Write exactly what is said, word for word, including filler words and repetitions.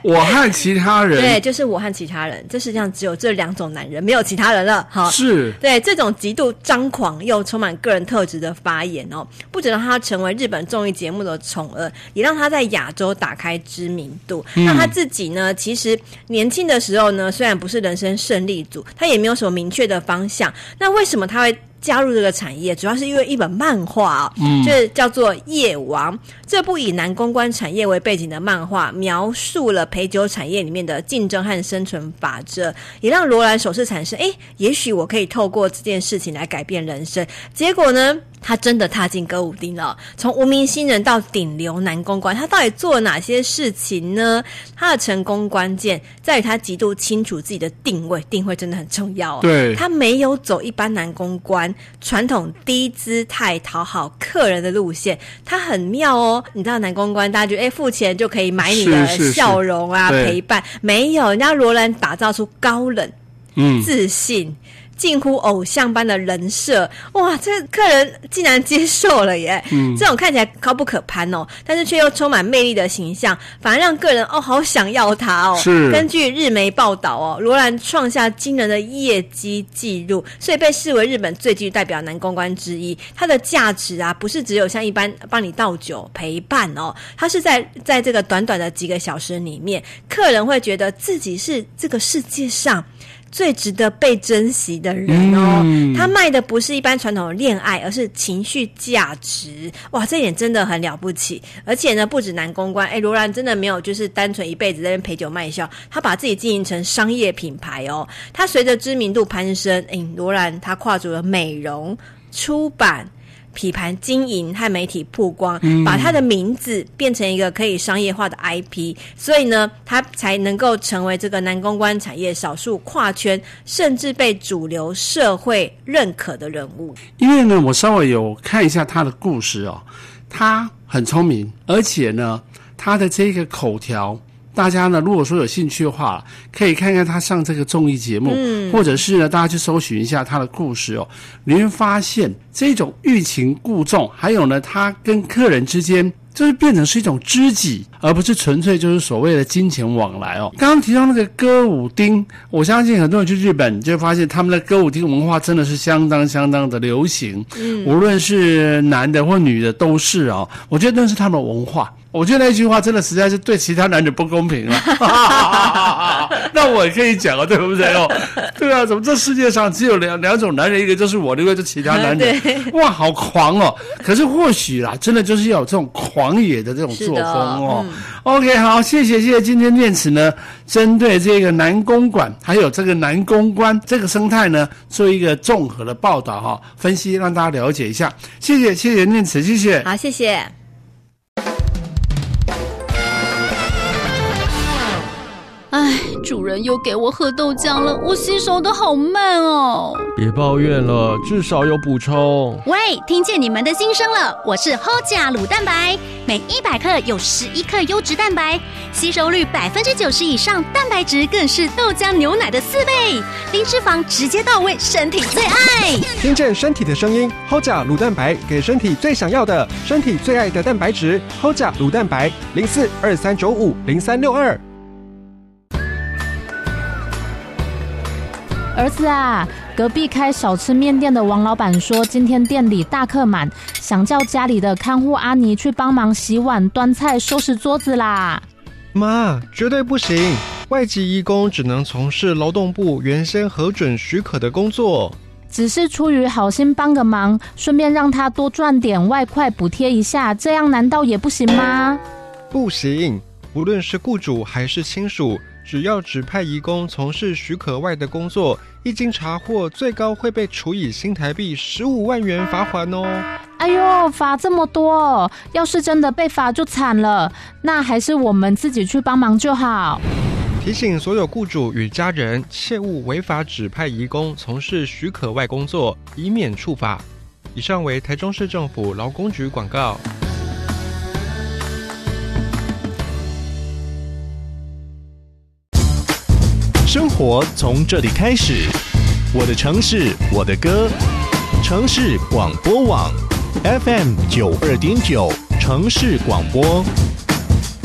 我和其他人， 对，就是我和其他人，这世界上只有这两种男人，没有其他人了。好， 是对这种极度张狂又充满个人特质的发言哦，不只让他成为日本综艺节目的宠儿，也让他在亚洲打开知名度。嗯、那他自己呢，其实年轻的时候呢，虽然不是人生胜利组，他也没有什么明确的方向。那为什么他会加入这个产业？主要是因为一本漫画哦，嗯、就是叫做《夜王》。这部以男公关产业为背景的漫画，描述了陪酒产业里面的竞争和生存法则，也让罗兰首次产生，诶，也许我可以透过这件事情来改变人生。结果呢，他真的踏进歌舞厅了，从无名新人到顶流男公关，他到底做了哪些事情呢？他的成功关键在于他极度清楚自己的定位，定位真的很重要哦。 对， 他没有走一般男公关传统低姿态讨好客人的路线，他很妙哦。你知道男公关大家觉得诶付钱就可以买你的笑容啊，是是是陪伴，没有，人家罗兰打造出高冷、嗯、自信近乎偶像般的人设，哇，这个客人竟然接受了耶、嗯、这种看起来高不可攀哦，但是却又充满魅力的形象，反而让个人哦好想要他哦。 是， 根据日媒报道哦，罗兰创下惊人的业绩记录，所以被视为日本最具代表男公关之一。他的价值啊，不是只有像一般帮你倒酒陪伴哦，他是在在这个短短的几个小时里面，客人会觉得自己是这个世界上最值得被珍惜的人哦、嗯、他卖的不是一般传统的恋爱，而是情绪价值。哇，这一点真的很了不起。而且呢，不止男公关，诶，罗兰真的没有就是单纯一辈子在那边陪酒卖笑，他把自己经营成商业品牌哦。他随着知名度攀升，诶，罗兰他跨足了美容、出版、品牌经营和媒体曝光、嗯、把他的名字变成一个可以商业化的 I P， 所以呢他才能够成为这个男公关产业少数跨圈甚至被主流社会认可的人物。 因为呢我稍微有看一下他的故事哦，他很聪明，而且呢他的这个口条，大家呢如果说有兴趣的话，可以看看他上这个综艺节目、嗯、或者是呢大家去搜寻一下他的故事哦，你会发现这种欲擒故纵，还有呢他跟客人之间就是变成是一种知己，而不是纯粹就是所谓的金钱往来哦。刚刚提到那个歌舞町，我相信很多人去日本就会发现他们的歌舞町文化真的是相当相当的流行、嗯、无论是男的或女的都是哦，我觉得那是他们的文化。我觉得那句话真的实在是对其他男人不公平了那我也可以讲啊，对不对哦？对啊，怎么这世界上只有两两种男人，一个就是我，另外就是其他男人哇好狂哦。可是或许啦，真的就是要有这种狂野的这种作风哦、嗯、OK， 好，谢谢谢谢。今天念慈呢针对这个男公馆还有这个男公关这个生态呢做一个综合的报道哈、哦，分析让大家了解一下。谢谢谢谢念慈，谢谢。 好，谢谢。 唉，主人又给我喝豆浆了，我吸收的好慢哦。 别抱怨了，至少有补充。 喂，听见你们的心声了，我是 H O J A 乳蛋白，每一百克有十一克优质蛋白，吸收率百分之九十以上，蛋白质更是豆浆牛奶的四倍，零脂肪直接到位，身体最爱。 听见身体的声音 ，H O J A 乳蛋白给身体最想要的，身体最爱的蛋白质 ，H O J A 乳蛋白零四二三九五零三六二。 儿子啊，隔壁开小吃面店的王老板说今天店里大客满，想叫家里的看护阿妮去帮忙洗碗、端菜、收拾桌子啦。 妈，绝对不行，外籍移工只能从事劳动部原先核准许可的工作。 只是出于好心帮个忙，顺便让他多赚点外快补贴一下，这样难道也不行吗？ 不行，无论是雇主还是亲属，只要指派移工从事许可外的工作，一经查获，最高会被处以新台币十五万元罚款哦。 哎呦，罚这么多，要是真的被罚就惨了，那还是我们自己去帮忙就好。 提醒所有雇主与家人，切勿违法指派移工从事许可外工作，以免处罚。以上为台中市政府劳工局广告。 生活从这里开始，我的城市，我的歌，城市广播网 F M 九二点九，城市广播。